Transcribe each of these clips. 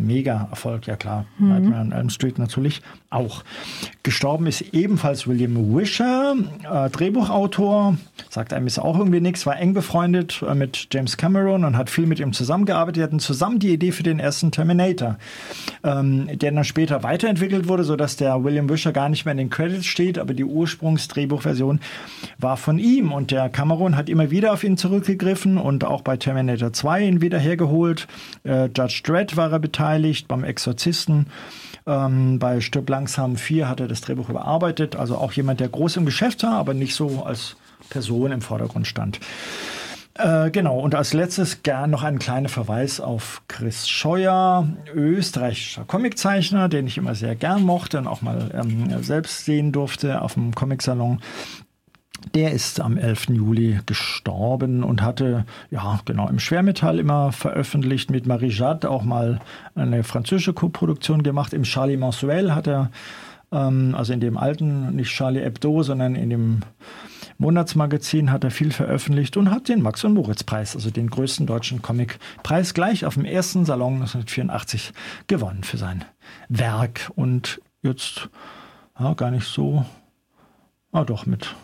mega Erfolg, ja klar. Nightmare on Elm Street natürlich auch. Gestorben ist ebenfalls William Wisher, Drehbuchautor, sagt einem ist auch irgendwie nichts, war eng befreundet mit James Cameron und hat viel mit ihm zusammengearbeitet. Die hatten zusammen die Idee für den ersten Terminator, der dann später weiterentwickelt wurde, sodass der William Wisher gar nicht mehr in den Credits steht, aber die Ursprungsdrehbuchversion war von ihm und der Cameron hat immer wieder auf ihn zurückgegriffen und auch bei Terminator 2 ihn wieder hergeholt. Judge Dredd war er beteiligt, beim Exorzisten. Bei Stirb langsam 4 hat er das Drehbuch überarbeitet. Also auch jemand, der groß im Geschäft war, aber nicht so als Person im Vordergrund stand. Genau, und als letztes gern noch einen kleinen Verweis auf Chris Scheuer, österreichischer Comiczeichner, den ich immer sehr gern mochte und auch mal selbst sehen durfte auf dem Comicsalon. Der ist am 11. Juli gestorben und hatte, ja, genau, im Schwermetall immer veröffentlicht, mit Marie Jade auch mal eine französische Co-Produktion gemacht. Im Charlie Mensuel hat er, also in dem alten, nicht Charlie Hebdo, sondern in dem Monatsmagazin hat er viel veröffentlicht und hat den Max- und Moritz-Preis, also den größten deutschen Comicpreis, gleich auf dem ersten Salon 1984 gewonnen für sein Werk. Und jetzt, ja, gar nicht so, doch mit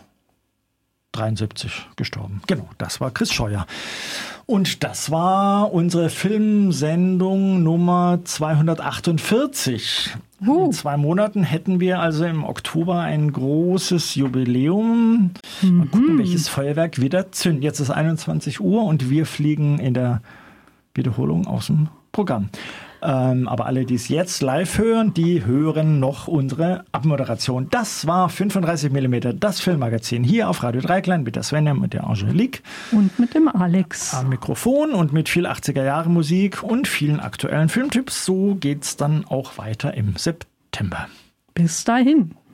73 gestorben. Genau, das war Chris Scheuer. Und das war unsere Filmsendung Nummer 248. In 2 Monaten hätten wir also im Oktober ein großes Jubiläum. Mal gucken, welches Feuerwerk wieder zündet. Jetzt ist 21 Uhr und wir fliegen in der Wiederholung aus dem Programm. Aber alle, die es jetzt live hören, die hören noch unsere Abmoderation. Das war 35 mm, das Filmmagazin hier auf Radio Dreiklang mit der Svenja, mit der Angelique. Und mit dem Alex. Am Mikrofon und mit viel 80er-Jahre-Musik und vielen aktuellen Filmtipps. So geht's dann auch weiter im September. Bis dahin.